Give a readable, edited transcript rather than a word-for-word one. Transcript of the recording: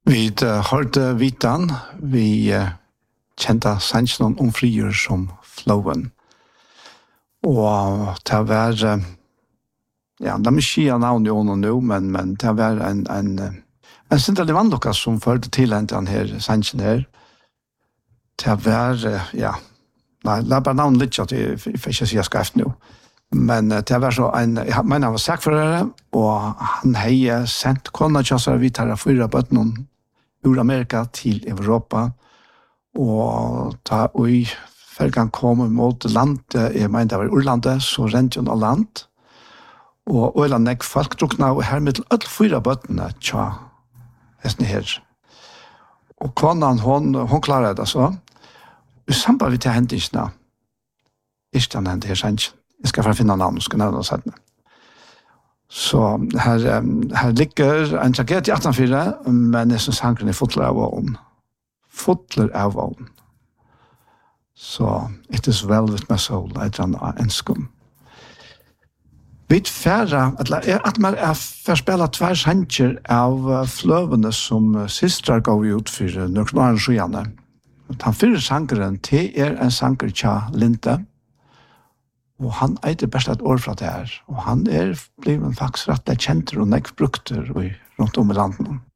Vi hørte Vitan, vi kjente sannsyn om frier som flowen. Og til å være, ja, det er ikke navn i ånden nå, men til å være en sindelig vannlokka som førte til den her sannsyn her, til å være, ja, nei, det er bare navn litt, at jeg får ikke si jeg skal efter nå. Men det var så jeg mener han var sakførere, og han har sendt kona kjøsere vidt her av 4 bøtten ur Amerika til Europa, og da vi fergen kom mot landet, jeg mener det var Urlandet, så rente hun av land, og øyland folk drukna, og her med alle 4 bøttene tja, hesten her. Og konan, hun klarer det så, i samband vi til hendelsene, ikke den hendte her sannsyn. Jeg skal få finne navn, skal nevne oss henne. Så her ligger en tragedie i 1804, men jeg synes sangren er fotler av vågen. Fotler av vågen. Så it is well with my soul, et eller annet ønsken. Vi færre, at man forspiller tvær sanger av fløvene som systrar går ut for noen år skjønne. Den fyrre sangeren til en sanger tja Linte, og han eiter best et år fra det her, og han blevet faktisk rett kjenter og nekbrukter rundt om i landet.